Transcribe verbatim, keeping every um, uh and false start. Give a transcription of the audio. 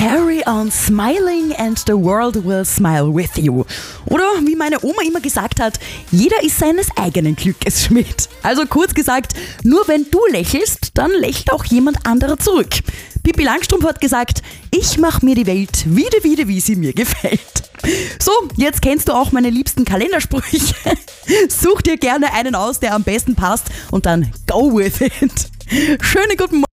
Carry on smiling and the world will smile with you. Oder wie meine Oma immer gesagt hat, jeder ist seines eigenen Glückes Schmied. Also kurz gesagt, nur wenn du lächelst, dann lächelt auch jemand anderer zurück. Pippi Langstrumpf hat gesagt, ich mach mir die Welt wieder, wieder, wie sie mir gefällt. So, jetzt kennst du auch meine liebsten Kalendersprüche. Such dir gerne einen aus, der am besten passt und dann go with it. Schönen guten Morgen.